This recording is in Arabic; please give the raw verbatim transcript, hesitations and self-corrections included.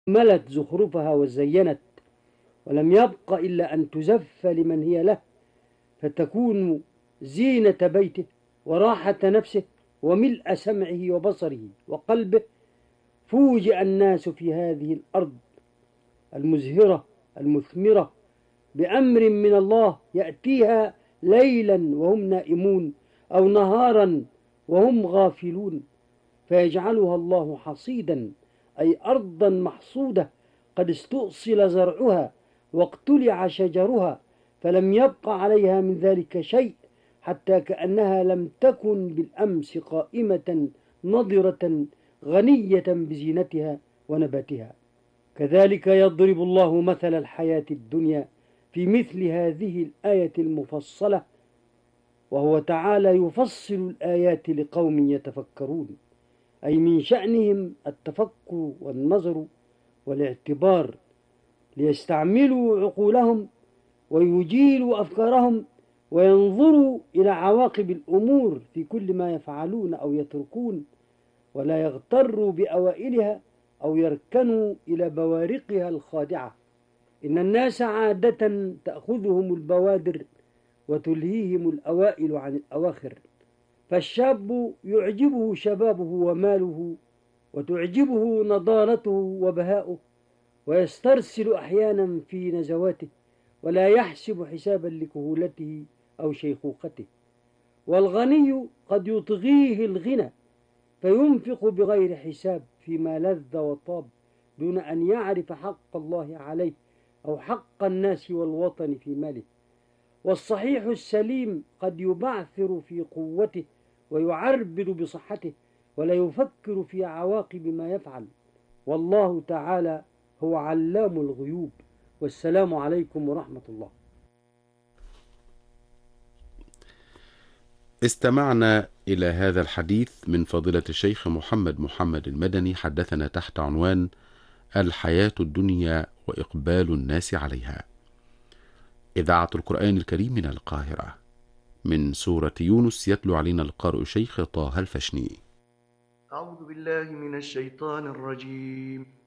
ملت زخرفها وزينت، ولم يبق إلا أن تزف لمن هي له، فتكون زينة بيته وراحة نفسه وملء سمعه وبصره وقلبه. فوجئ الناس في هذه الأرض المزهرة المثمرة بأمر من الله يأتيها ليلا وهم نائمون أو نهارا وهم غافلون، فيجعلها الله حصيدا، أي أرضا محصودة قد استؤصل زرعها واقتلع شجرها، فلم يبق عليها من ذلك شيء، حتى كأنها لم تكن بالأمس قائمة نضرة غنية بزينتها ونباتها. كذلك يضرب الله مثل الحياة الدنيا في مثل هذه الآية المفصلة، وهو تعالى يفصل الآيات لقوم يتفكرون، أي من شأنهم التفكر والنظر والاعتبار، ليستعملوا عقولهم ويجيلوا أفكارهم وينظروا إلى عواقب الأمور في كل ما يفعلون أو يتركون، ولا يغتروا بأوائلها أو يركنوا إلى بوارقها الخادعة. إن الناس عادة تأخذهم البوادر وتلهيهم الأوائل عن الأواخر، فالشاب يعجبه شبابه وماله، وتعجبه نضارته وبهاؤه، ويسترسل أحيانا في نزواته، ولا يحسب حسابا لكهولته أو شيخوخته. والغني قد يطغيه الغنى فينفق بغير حساب فيما لذ وطاب، دون أن يعرف حق الله عليه أو حق الناس والوطن في ماله. والصحيح السليم قد يبعثر في قوته ويعربد بصحته، ولا يفكر في عواقب ما يفعل. والله تعالى هو علام الغيوب. والسلام عليكم ورحمة الله. استمعنا إلى هذا الحديث من فضيلة الشيخ محمد محمد المدني، حدثنا تحت عنوان الحياة الدنيا وإقبال الناس عليها. إذاعة القرآن الكريم من القاهرة، من سورة يونس، يتلو علينا القارئ الشيخ طه الفشني. أعوذ بالله من الشيطان الرجيم.